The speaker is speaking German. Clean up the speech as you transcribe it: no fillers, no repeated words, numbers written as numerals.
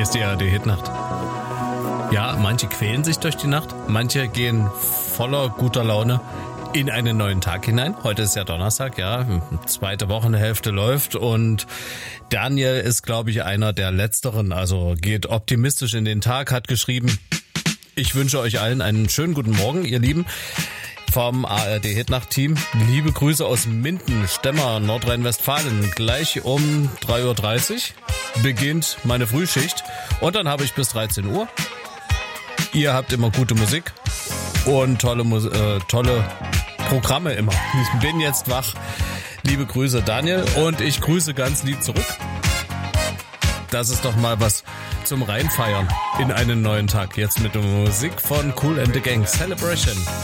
Hier ist die ARD-Hitnacht. Ja, manche quälen sich durch die Nacht, manche gehen voller guter Laune in einen neuen Tag hinein. Heute ist ja Donnerstag, ja, zweite Wochenhälfte läuft und Daniel ist, glaube ich, einer der Letzteren, also geht optimistisch in den Tag, hat geschrieben, ich wünsche euch allen einen schönen guten Morgen, ihr Lieben. Vom ARD-Hitnacht-Team. Liebe Grüße aus Minden, Stemmer, Nordrhein-Westfalen. Gleich um 3.30 Uhr beginnt meine Frühschicht und dann habe ich bis 13 Uhr. Ihr habt immer gute Musik und tolle Programme immer. Ich bin jetzt wach. Liebe Grüße, Daniel, und ich grüße ganz lieb zurück. Das ist doch mal was zum Reinfeiern in einen neuen Tag. Jetzt mit der Musik von Kool and the Gang. Celebration.